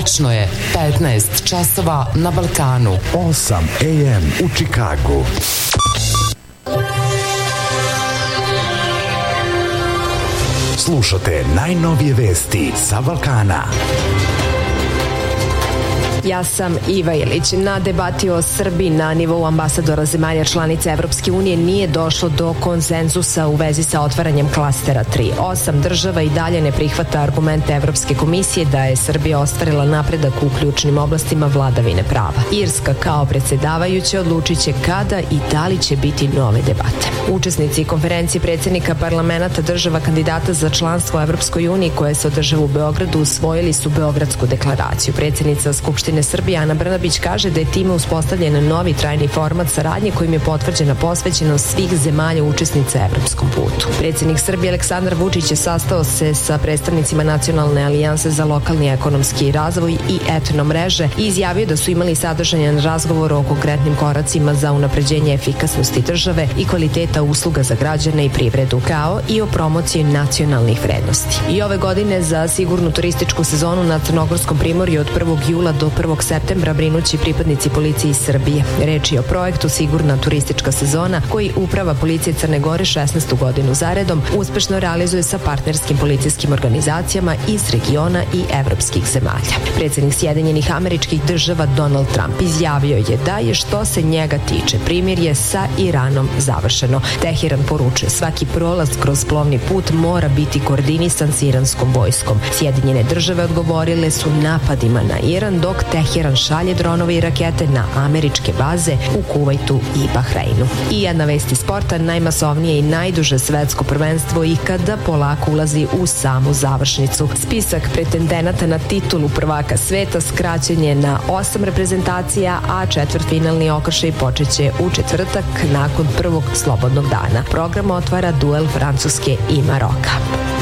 Tačno je 15 časova na Balkanu. 8 AM u Čikagu. Slušate najnovije vesti sa Balkana. Ja sam Iva Ilić. Na debati o Srbiji na nivou ambasadora zemalja članica Evropske unije nije došlo do konsenzusa u vezi sa otvaranjem klastera 3. 8 država i dalje ne prihvata argumente Evropske komisije da je Srbija ostvarila napredak u ključnim oblastima vladavine prava. Irska kao predsjedavajuća odlučit će kada i da li će biti nove debate. Učesnici konferencije predsjednika parlamenta država kandidata za članstvo u Evropskoj uniji koje se održava u Beogradu usvojili su Beogradsku deklaraciju. Predsjednica Skupštine Srbije Ana Brnabić kaže da je time uspostavljen novi trajni format saradnje kojim je potvrđena posvećenost svih zemalja učesnica evropskom putu. Predsjednik Srbije Aleksandar Vučić je sastao se sa predstavnicima Nacionalne alijanse za lokalni ekonomski razvoj i etno mreže i izjavio da su imali sadržajan razgovor o konkretnim koracima za unapređenje efikasnosti države i kvaliteta usluga za građane i privredu, kao i o promociji nacionalnih vrednosti. I ove godine za sigurnu turističku sezonu na Crnogorskom primorju od 1. jula do 1. septembra brinući pripadnici policije iz Srbije. Reč je o projektu Sigurna turistička sezona koji Uprava policije Crne Gore 16. godinu zaredom uspešno realizuje sa partnerskim policijskim organizacijama iz regiona i evropskih zemalja. Predsjednik Sjedinjenih Američkih Država Donald Trump izjavio je da je što se njega tiče primirje sa Iranom završeno. Teheran poručuje svaki prolaz kroz plovni put mora biti koordinisan s iranskom vojskom. Sjedinjene države odgovorile su napadima na Iran dok Teheran šalje dronove i rakete na američke baze u Kuvajtu i Bahreinu. I jedna vest iz sporta, najmasovnije i najduže svetsko prvenstvo ikada polako ulazi u samu završnicu. Spisak pretendenata na titulu prvaka sveta skraćen je na 8 reprezentacija, a četvrtfinalni okršaj počeće u četvrtak nakon prvog slobodnog dana. Program otvara duel Francuske i Maroka.